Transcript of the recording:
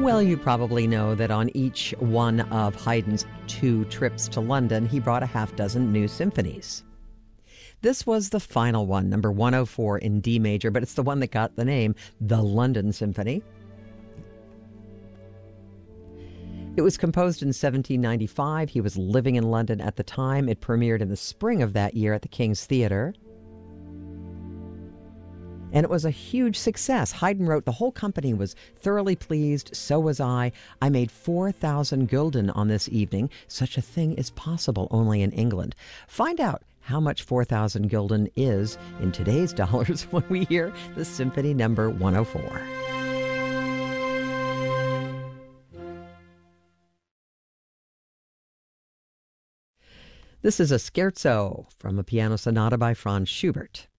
Well, you probably know that on each one of Haydn's 2 trips to London, he brought a half dozen new symphonies. This was the final one, number 104 in D major, but it's the one that got the name, the London Symphony. It was composed in 1795. He was living in London at the time. It premiered in the spring of that year at the King's Theatre. And it was a huge success. Haydn wrote, the whole company was thoroughly pleased. So was I. I made 4,000 gulden on this evening. Such a thing is possible only in England. Find out how much 4,000 gulden is in today's dollars when we hear the Symphony number 104. This is a scherzo from a piano sonata by Franz Schubert.